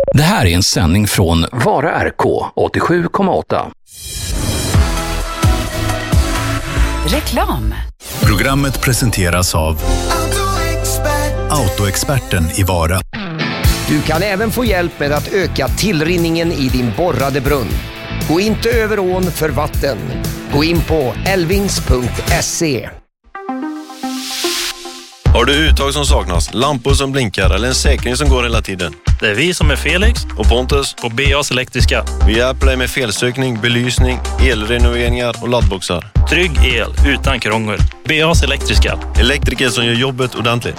Det här är en sändning från Vara RK 87,8. Reklam. Programmet presenteras av Autoexperten i Vara. Du kan även få hjälp med att öka tillrinningen i din borrade brunn. Gå inte över ån för vatten. Gå in på elvings.se. Har du uttag som saknas, lampor som blinkar eller en säkring som går hela tiden? Det är vi som är Felix och Pontus på BAs Elektriska. Vi hjälper dig med felsökning, belysning, elrenoveringar och laddboxar. Trygg el utan krångel. BAs Elektriska. Elektriker som gör jobbet ordentligt.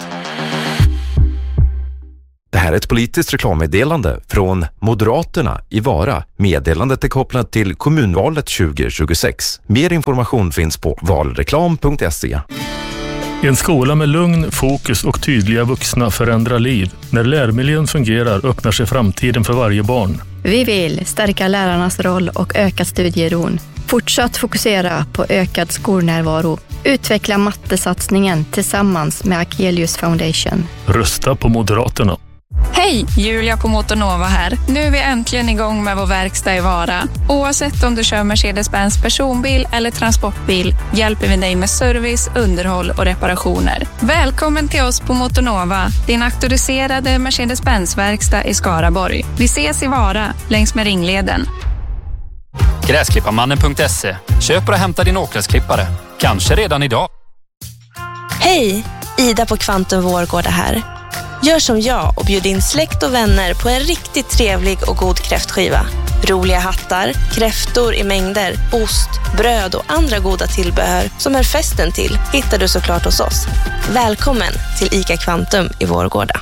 Det här är ett politiskt reklammeddelande från Moderaterna i Vara. Meddelandet är kopplat till kommunvalet 2026. Mer information finns på valreklam.se. En skola med lugn, fokus och tydliga vuxna förändrar liv. När lärmiljön fungerar öppnar sig framtiden för varje barn. Vi vill stärka lärarnas roll och öka studieron. Fortsatt fokusera på ökad skolnärvaro. Utveckla mattesatsningen tillsammans med Akelius Foundation. Rösta på Moderaterna. Hej, Julia på Motornova här. Nu är vi äntligen igång med vår verkstad i Vara. Oavsett om du kör Mercedes-Benz personbil eller transportbil hjälper vi dig med service, underhåll och reparationer. Välkommen till oss på Motornova, din auktoriserade Mercedes-Benz-verkstad i Skaraborg. Vi ses i Vara, längs med Ringleden. Gräsklipparmannen.se. Köp och hämta din åkgräsklippare. Kanske redan idag. Hej, Ida på Kvantum Vårgårda här. Gör som jag och bjud in släkt och vänner på en riktigt trevlig och god kräftskiva. Roliga hattar, kräftor i mängder, ost, bröd och andra goda tillbehör som är festen till hittar du såklart hos oss. Välkommen till ICA Kvantum i Vårgårda.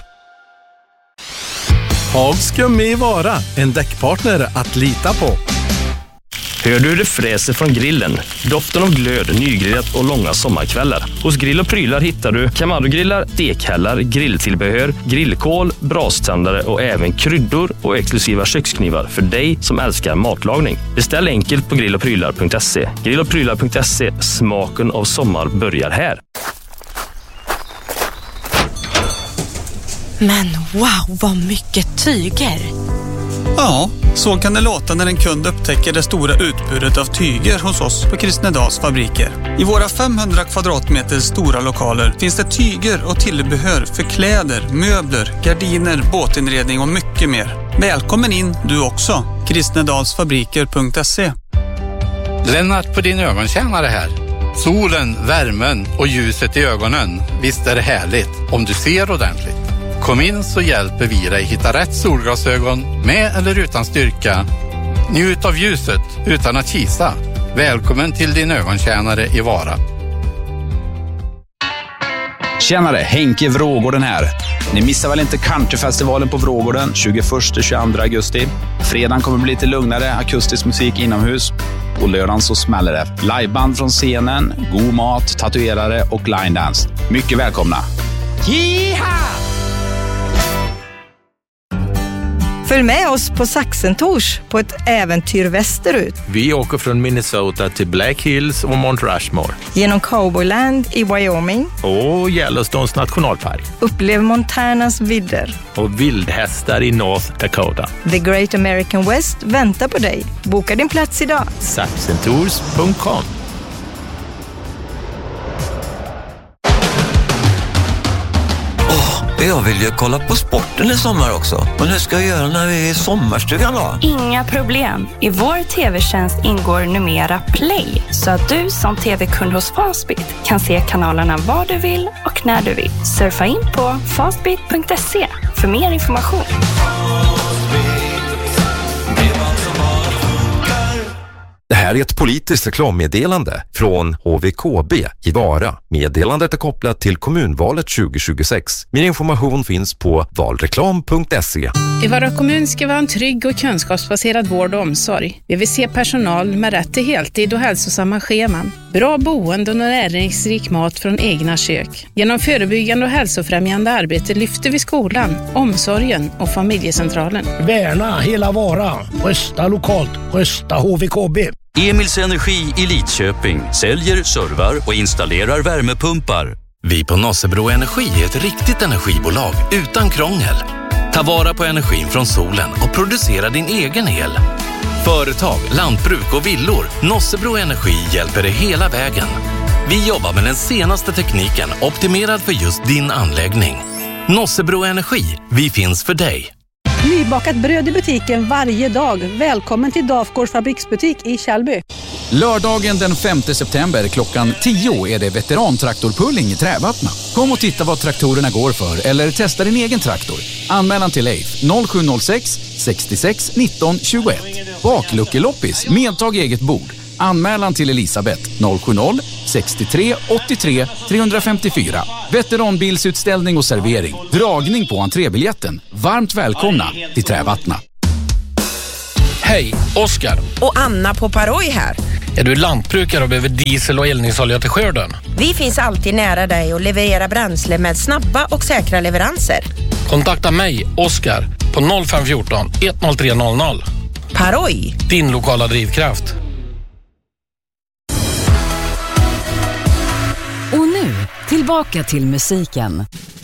Hagskum i Vara, en däckpartner att lita på. Hör du det fräser från grillen? Doften av glöd, nygrillat och långa sommarkvällar. Hos Grill och Prylar hittar du Kamado-grillar, stekhällar, grilltillbehör, grillkål, braständare och även kryddor och exklusiva köksknivar för dig som älskar matlagning. Beställ enkelt på grillochprylar.se. Grillochprylar.se, smaken av sommar börjar här. Men wow, vad mycket tyger! Ja, så kan det låta när en kund upptäcker det stora utbudet av tyger hos oss på Kristnedals fabriker. I våra 500 kvadratmeter stora lokaler finns det tyger och tillbehör för kläder, möbler, gardiner, båtinredning och mycket mer. Välkommen in du också. Kristnedalsfabriker.se. Lennart på din ögontjänare här. Solen, värmen och ljuset i ögonen. Visst är det härligt om du ser ordentligt. Kom in så hjälper vi dig hitta rätt solglasögon med eller utan styrka. Njut av ljuset utan att kisa. Välkommen till din ögontjänare i Vara. Tjenare, Henke Vrågården här. Ni missar väl inte Countryfestivalen på Vrågården 21-22 augusti. Fredagen kommer bli lite lugnare, akustisk musik inomhus. På lördagen så smäller det. Liveband från scenen, god mat, tatuerare och line dance. Mycket välkomna. Jiha! Följ med oss på Saxentors på ett äventyr västerut. Vi åker från Minnesota till Black Hills och Mount Rushmore. Genom Cowboyland i Wyoming. Och Yellowstones nationalpark. Upplev Montanas vidder. Och vildhästar i North Dakota. The Great American West väntar på dig. Boka din plats idag. Saxentours.com. Jag vill ju kolla på sporten i sommar också. Men hur ska jag göra när vi är i sommarstugan då? Inga problem. I vår tv-tjänst ingår numera Play. Så att du som tv-kund hos Fastbit kan se kanalerna var du vill och när du vill. Surfa in på fastbit.se för mer information. Det här är ett politiskt reklammeddelande från HVKB i Vara. Meddelandet är kopplat till kommunvalet 2026. Mer information finns på valreklam.se. I Vara kommun ska vi ha en trygg och kunskapsbaserad vård och omsorg. Vi vill se personal med rätt till heltid och hälsosamma scheman. Bra boende och näringsrik mat från egna kök. Genom förebyggande och hälsofrämjande arbete lyfter vi skolan, omsorgen och familjecentralen. Värna hela Vara. Rösta lokalt. Rösta HVKB. Emils Energi i Lidköping säljer, servar och installerar värmepumpar. Vi på Nossebro Energi är ett riktigt energibolag utan krångel. Ta vara på energin från solen och producera din egen el. Företag, lantbruk och villor. Nossebro Energi hjälper dig hela vägen. Vi jobbar med den senaste tekniken optimerad för just din anläggning. Nossebro Energi, vi finns för dig. Nybakat bröd i butiken varje dag. Välkommen till Dafgårds fabriksbutik i Kjellby. Lördagen den 5 september klockan 10 är det veterantraktorpulling i Trävattna. Kom och titta vad traktorerna går för eller testa din egen traktor. Anmälan till Leif 0706 66 19 21. Bakluckeloppis, medtag eget bord. Anmälan till Elisabeth 070 63 83 354. Veteranbilsutställning och servering. Dragning på entrébiljetten. Varmt välkomna till Trävattna. Hej, Oskar. Och Anna på Paroj här. Är du lantbrukare och behöver diesel och eldningsolja till skörden? Vi finns alltid nära dig och levererar bränsle med snabba och säkra leveranser. Kontakta mig, Oskar, på 0514 10300. Paroj. Din lokala drivkraft. Och nu, tillbaka till musiken.